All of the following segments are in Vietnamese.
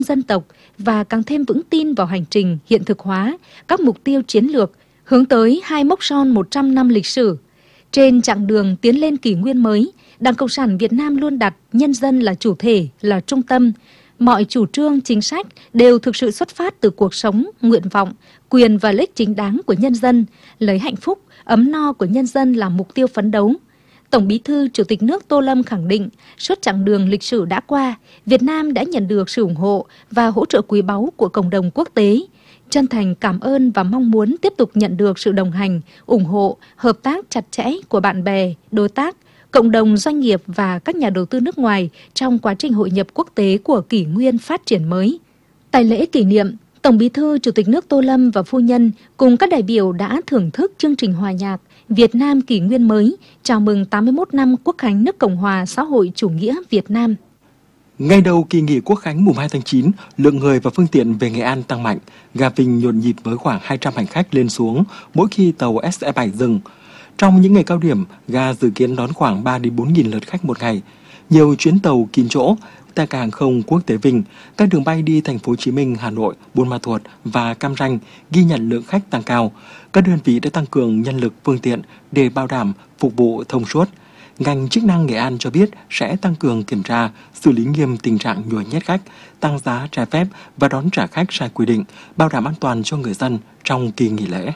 dân tộc và càng thêm vững tin vào hành trình hiện thực hóa các mục tiêu chiến lược hướng tới hai mốc son 100 năm lịch sử. Trên chặng đường tiến lên kỷ nguyên mới, Đảng Cộng sản Việt Nam luôn đặt nhân dân là chủ thể, là trung tâm. Mọi chủ trương, chính sách đều thực sự xuất phát từ cuộc sống, nguyện vọng, quyền và lợi ích chính đáng của nhân dân, lấy hạnh phúc, ấm no của nhân dân làm mục tiêu phấn đấu. Tổng Bí thư Chủ tịch nước Tô Lâm khẳng định, suốt chặng đường lịch sử đã qua, Việt Nam đã nhận được sự ủng hộ và hỗ trợ quý báu của cộng đồng quốc tế. Chân thành cảm ơn và mong muốn tiếp tục nhận được sự đồng hành, ủng hộ, hợp tác chặt chẽ của bạn bè, đối tác, cộng đồng doanh nghiệp và các nhà đầu tư nước ngoài trong quá trình hội nhập quốc tế của kỷ nguyên phát triển mới. Tại lễ kỷ niệm, Tổng Bí thư Chủ tịch nước Tô Lâm và phu nhân cùng các đại biểu đã thưởng thức chương trình hòa nhạc Việt Nam kỷ nguyên mới, chào mừng 81 năm Quốc khánh nước Cộng hòa xã hội chủ nghĩa Việt Nam. Ngay đầu kỳ nghỉ Quốc khánh mùng 2 tháng 9, lượng người và phương tiện về Nghệ An tăng mạnh, ga Vinh nhộn nhịp với khoảng 200 hành khách lên xuống mỗi khi tàu SE7 dừng. Trong những ngày cao điểm, ga dự kiến đón khoảng 3 đến 4 nghìn lượt khách một ngày. Nhiều chuyến tàu kín chỗ. Tại cảng hàng không quốc tế Vinh, các đường bay đi thành phố Hồ Chí Minh, Hà Nội, Buôn Ma Thuột và Cam Ranh ghi nhận lượng khách tăng cao. Các đơn vị đã tăng cường nhân lực phương tiện để bảo đảm phục vụ thông suốt. Ngành chức năng Nghệ An cho biết sẽ tăng cường kiểm tra, xử lý nghiêm tình trạng nhồi nhét khách, tăng giá trái phép và đón trả khách sai quy định, bảo đảm an toàn cho người dân trong kỳ nghỉ lễ.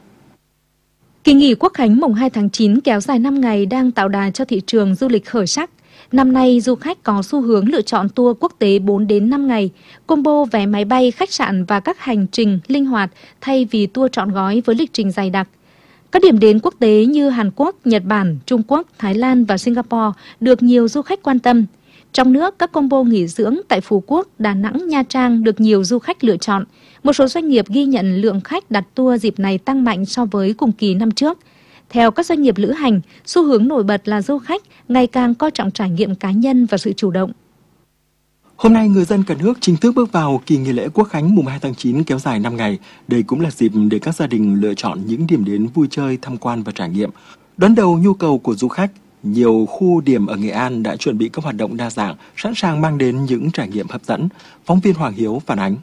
Kỳ nghỉ Quốc khánh mùng 2 tháng 9 kéo dài 5 ngày đang tạo đà cho thị trường du lịch khởi sắc. Năm nay, du khách có xu hướng lựa chọn tour quốc tế 4 đến 5 ngày, combo vé máy bay, khách sạn và các hành trình linh hoạt thay vì tour trọn gói với lịch trình dày đặc. Các điểm đến quốc tế như Hàn Quốc, Nhật Bản, Trung Quốc, Thái Lan và Singapore được nhiều du khách quan tâm. Trong nước, các combo nghỉ dưỡng tại Phú Quốc, Đà Nẵng, Nha Trang được nhiều du khách lựa chọn. Một số doanh nghiệp ghi nhận lượng khách đặt tour dịp này tăng mạnh so với cùng kỳ năm trước. Theo các doanh nghiệp lữ hành, xu hướng nổi bật là du khách ngày càng coi trọng trải nghiệm cá nhân và sự chủ động. Hôm nay, người dân cả nước chính thức bước vào kỳ nghỉ lễ Quốc khánh mùng 2 tháng 9 kéo dài 5 ngày. Đây cũng là dịp để các gia đình lựa chọn những điểm đến vui chơi, tham quan và trải nghiệm. Đón đầu nhu cầu của du khách, nhiều khu điểm ở Nghệ An đã chuẩn bị các hoạt động đa dạng, sẵn sàng mang đến những trải nghiệm hấp dẫn. Phóng viên Hoàng Hiếu phản ánh.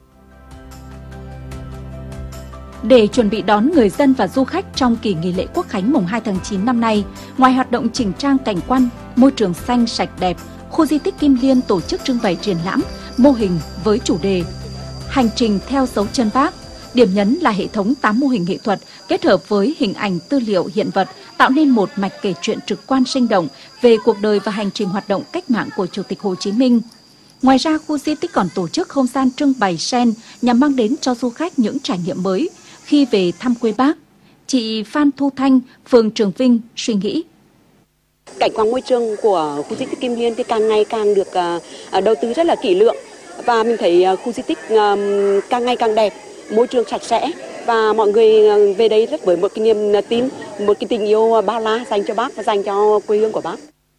Để chuẩn bị đón người dân và du khách trong kỳ nghỉ lễ Quốc khánh mùng 2 tháng 9 năm nay, ngoài hoạt động chỉnh trang cảnh quan, môi trường xanh sạch đẹp, khu di tích Kim Liên tổ chức trưng bày triển lãm mô hình với chủ đề Hành trình theo dấu chân Bác. Điểm nhấn là hệ thống 8 mô hình nghệ thuật kết hợp với hình ảnh, tư liệu, hiện vật tạo nên một mạch kể chuyện trực quan sinh động về cuộc đời và hành trình hoạt động cách mạng của Chủ tịch Hồ Chí Minh. Ngoài ra, khu di tích còn tổ chức không gian trưng bày sen nhằm mang đến cho du khách những trải nghiệm mới khi về thăm quê Bác. Chị Phan Thu Thanh, phường Trường Vinh suy nghĩ. Cảnh quan môi trường của khu di tích Kim Liên thì càng ngày càng được đầu tư rất là kỹ lưỡng và mình thấy khu di tích càng ngày càng đẹp, môi trường sạch sẽ và mọi người về đây rất với một cái niềm tin, một cái tình yêu bao la dành cho Bác và dành cho quê hương của Bác.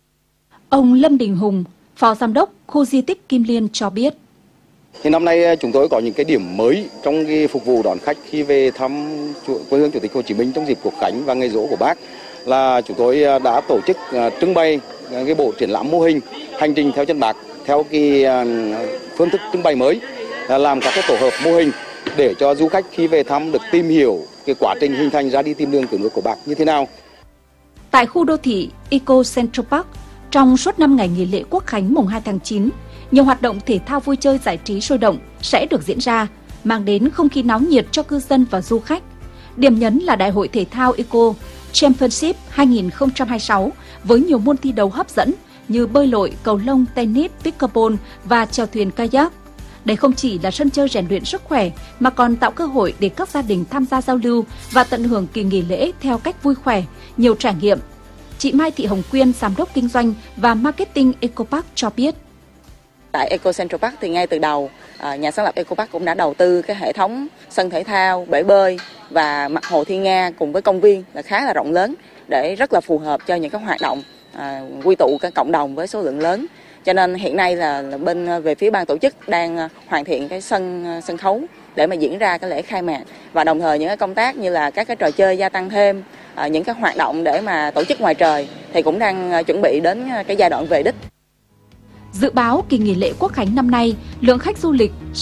Ông Lâm Đình Hùng, Phó Giám đốc khu di tích Kim Liên cho biết. Thì năm nay chúng tôi có những cái điểm mới trong cái phục vụ đón khách khi về thăm quê hương Chủ tịch Hồ Chí Minh trong dịp Quốc khánh và ngày giỗ của Bác, là chúng tôi đã tổ chức trưng bày cái bộ triển lãm mô hình Hành trình theo chân Bác theo cái phương thức trưng bày mới, làm các cái tổ hợp mô hình để cho du khách khi về thăm được tìm hiểu cái quá trình hình thành ra đi tìm đường cứu nước của Bác như thế nào. Tại khu đô thị Eco Central Park, trong suốt 5 ngày nghỉ lễ Quốc khánh mùng 2 tháng 9, nhiều hoạt động thể thao vui chơi giải trí sôi động sẽ được diễn ra, mang đến không khí náo nhiệt cho cư dân và du khách. Điểm nhấn là Đại hội Thể thao Eco Championship 2026 với nhiều môn thi đấu hấp dẫn như bơi lội, cầu lông, tennis, pickleball và chèo thuyền kayak. Đây không chỉ là sân chơi rèn luyện sức khỏe mà còn tạo cơ hội để các gia đình tham gia giao lưu và tận hưởng kỳ nghỉ lễ theo cách vui khỏe, nhiều trải nghiệm. Chị Mai Thị Hồng Quyên, Giám đốc Kinh doanh và Marketing Eco Park cho biết. Tại Eco Central Park thì ngay từ đầu, nhà sáng lập Eco Park cũng đã đầu tư cái hệ thống sân thể thao, bể bơi và mặt hồ Thiên Nga cùng với công viên là khá là rộng lớn để rất là phù hợp cho những cái hoạt động quy tụ cái cộng đồng với số lượng lớn. Cho nên hiện nay là bên về phía ban tổ chức đang hoàn thiện cái sân khấu để mà diễn ra cái lễ khai mạc, và đồng thời những cái công tác như là các cái trò chơi gia tăng thêm, những cái hoạt động để mà tổ chức ngoài trời thì cũng đang chuẩn bị đến cái giai đoạn về đích. Dự báo kỳ nghỉ lễ Quốc khánh năm nay, lượng khách du lịch